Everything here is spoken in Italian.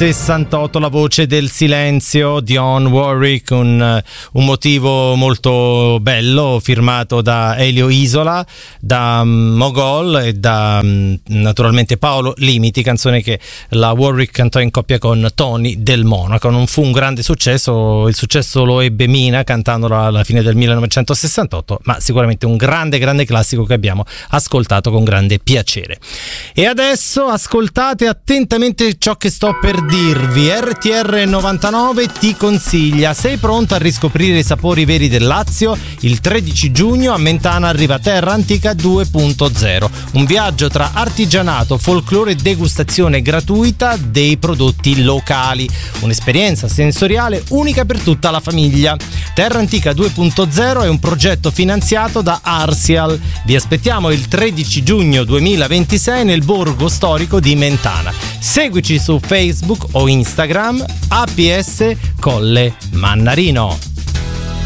68, La voce del silenzio, Dionne Warwick, un motivo molto bello, firmato da Elio Isola, da Mogol e da naturalmente Paolo Limiti, canzone che la Warwick cantò in coppia con Tony Del Monaco. Non fu un grande successo, il successo lo ebbe Mina cantandola alla fine del 1968, ma sicuramente un grande classico che abbiamo ascoltato con grande piacere. E adesso ascoltate attentamente ciò che sto per dirvi. RTR 99 ti consiglia: sei pronto a riscoprire i sapori veri del Lazio? Il 13 giugno a Mentana arriva Terra Antica 2.0, un viaggio tra artigianato, folklore e degustazione gratuita dei prodotti locali, un'esperienza sensoriale unica per tutta la famiglia. Terra Antica 2.0 è un progetto finanziato da Arsial. Vi aspettiamo il 13 giugno 2026 nel borgo storico di Mentana. Seguici su Facebook o Instagram, APS Colle Mannarino.